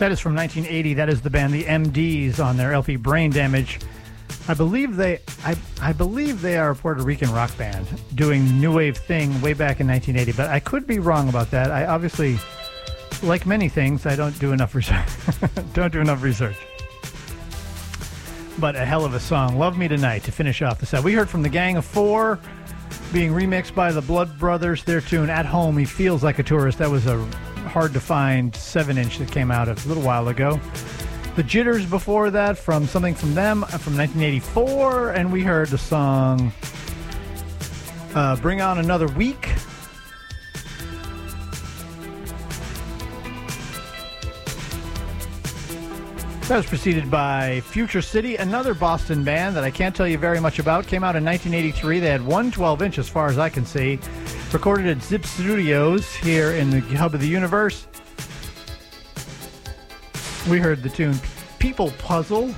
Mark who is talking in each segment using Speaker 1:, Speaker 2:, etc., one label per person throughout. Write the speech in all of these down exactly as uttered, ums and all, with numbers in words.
Speaker 1: That is from nineteen eighty. That is the band The M Ds on their L P Brain Damage. I believe they I, I believe they are a Puerto Rican rock band doing new wave thing way back in nineteen eighty, but I could be wrong about that. I obviously, like many things, I don't do enough research. don't do enough research. But a hell of a song. Love Me Tonight to finish off the set. We heard from the Gang of Four being remixed by the Blood Brothers. Their tune, At Home, He Feels Like a Tourist. That was a hard-to-find seven inch that came out a little while ago. The Jitters before that from Something From Them from nineteen eighty-four. And we heard the song uh, Bring On Another Week. That was preceded by Future City, another Boston band that I can't tell you very much about. Came out in nineteen eighty-three. They had one twelve inch as far as I can see. Recorded at Zip Studios here in the hub of the universe. We heard the tune People Puzzle.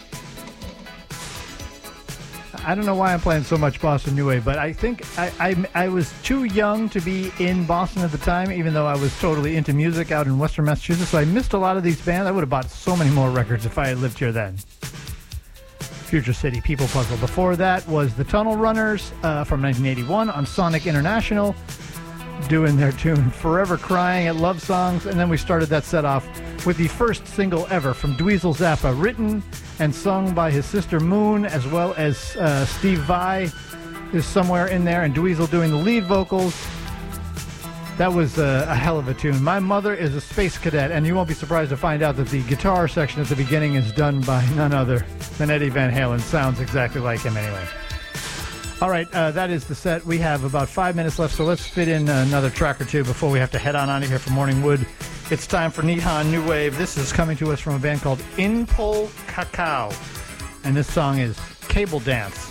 Speaker 1: I don't know why I'm playing so much Boston New Wave, but I think I, I, I was too young to be in Boston at the time, even though I was totally into music out in Western Massachusetts, so I missed a lot of these bands. I would have bought so many more records if I had lived here then. Future City, People Puzzle. Before that was the Tunnel Runners uh, from nineteen eighty-one on Sonic International, doing their tune Forever Crying at Love Songs, and then we started that set off with the first single ever from Dweezil Zappa, written and sung by his sister Moon, as well as uh, Steve Vai is somewhere in there, and Dweezil doing the lead vocals. That was a, a hell of a tune. My Mother is a Space Cadet, and you won't be surprised to find out that the guitar section at the beginning is done by none other than Eddie Van Halen. Sounds exactly like him anyway. All right, uh, that is the set. We have about five minutes left, so let's fit in another track or two before we have to head on out of here for Morning Wood. It's time for Nihon New Wave. This is coming to us from a band called Inpol Cacao, and this song is Cable Dance,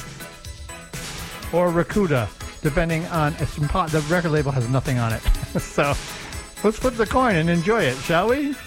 Speaker 1: or Rakuda, depending on... The record label has nothing on it. So let's flip the coin and enjoy it, shall we?